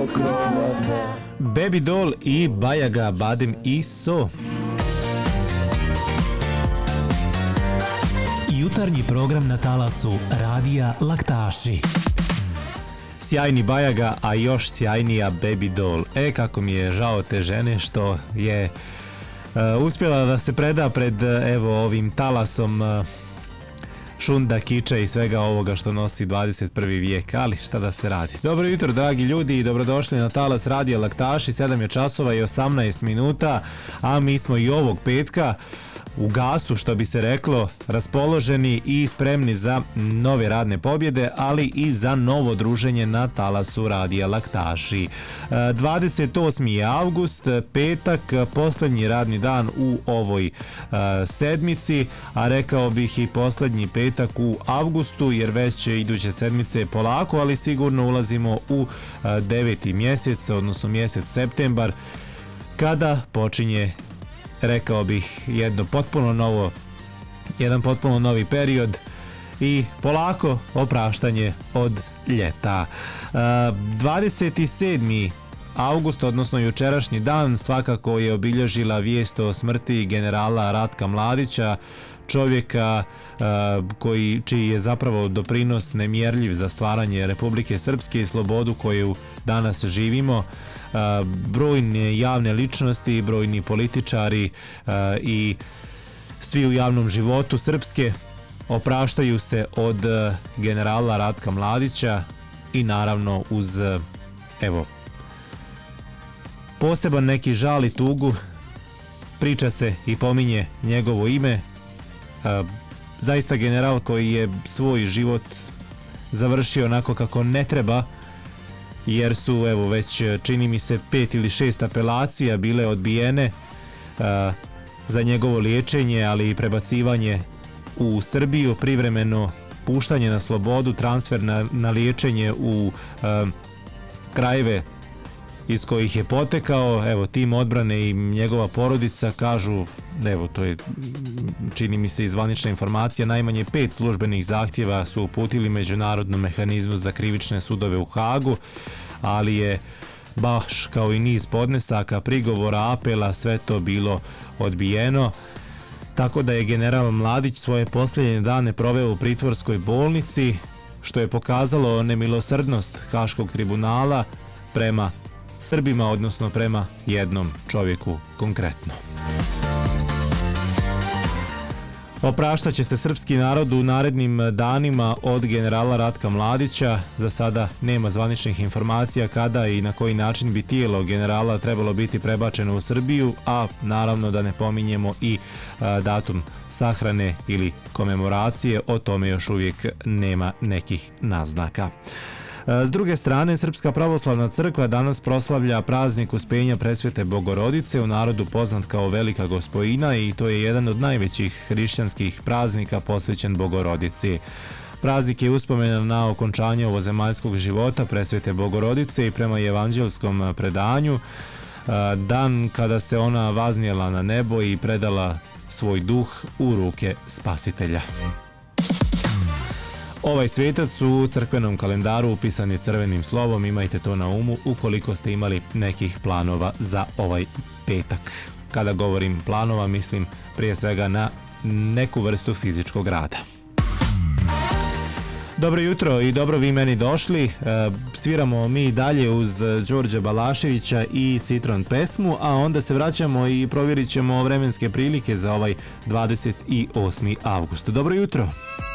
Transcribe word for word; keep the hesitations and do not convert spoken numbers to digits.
Baby Doll i Bajaga, Badem i So. Jutarnji program na talasu Radija Laktaši. Sjajni Bajaga, a još sjajnija Baby Doll. E, kako mi je žao te žene što je uh, uspjela da se preda pred evo ovim talasom uh, šunda, kiča i svega ovoga što nosi dvadeset prvi vijek, ali šta da se radi. Dobro jutro, dragi ljudi, i dobrodošli na talas Radija Laktaši. sedam je časova i osamnaest minuta, a mi smo i ovog petka u gasu, što bi se reklo, raspoloženi i spremni za nove radne pobjede, ali i za novo druženje na talasu Radija Laktaši. dvadeset osmi avgust, petak, posljednji radni dan u ovoj sedmici, a rekao bih i posljednji petak u avgustu, jer već iduće sedmice polako, ali sigurno ulazimo u deveti mjesec, odnosno mjesec septembar, kada počinje, rekao bih, jedno potpuno novo, jedan potpuno novi period i polako opraštanje od ljeta. dvadeset sedmi avgust, odnosno jučerašnji dan, svakako je obilježila vijest o smrti generala Ratka Mladića, čovjeka koji, čiji je zapravo doprinos nemjerljiv za stvaranje Republike Srpske i slobodu koju danas živimo. Brojne javne ličnosti, brojni političari i svi u javnom životu Srpske opraštaju se od generala Ratka Mladića i naravno uz, evo, poseban neki žal i tugu priča se i pominje njegovo ime. Zaista general koji je svoj život završio onako kako ne treba, jer su, evo, već čini mi se pet ili šest apelacija bile odbijene uh, za njegovo liječenje, ali i prebacivanje u Srbiju, privremeno puštanje na slobodu, transfer na, na liječenje u uh, krajeve iz kojih je potekao. Evo, tim odbrane i njegova porodica kažu, evo, to je, čini mi se, zvanična informacija, najmanje pet službenih zahtjeva su uputili Međunarodnom mehanizmu za krivične sudove u Hagu, ali je baš kao i niz podnesaka, prigovora, apela, sve to bilo odbijeno. Tako da je general Mladić svoje posljednje dane proveo u pritvorskoj bolnici, što je pokazalo nemilosrdnost Haškog tribunala prema Srbima, odnosno prema jednom čovjeku konkretno. Opraštat će se srpski narod u narednim danima od generala Ratka Mladića. Za sada nema zvaničnih informacija kada i na koji način bi tijelo generala trebalo biti prebačeno u Srbiju, a naravno da ne pominjemo i a, datum sahrane ili komemoracije, o tome još uvijek nema nekih naznaka. S druge strane, Srpska pravoslavna crkva danas proslavlja praznik Uspenja Presvete Bogorodice, u narodu poznat kao Velika Gospojina, i to je jedan od najvećih hrišćanskih praznika posvećen Bogorodici. Praznik je uspomena na okončanje ovozemaljskog života Presvete Bogorodice i prema evanđelskom predanju, dan kada se ona vaznijela na nebo i predala svoj duh u ruke Spasitelja. Ovaj svetac u crkvenom kalendaru upisan je crvenim slovom, imajte to na umu ukoliko ste imali nekih planova za ovaj petak. Kada govorim planova, mislim prije svega na neku vrstu fizičkog rada. Dobro jutro i dobro vi meni došli. Sviramo mi dalje uz Đorđa Balaševića i Citron pesmu, a onda se vraćamo i provjerit ćemo vremenske prilike za ovaj dvadeset osmi avgust. Dobro jutro!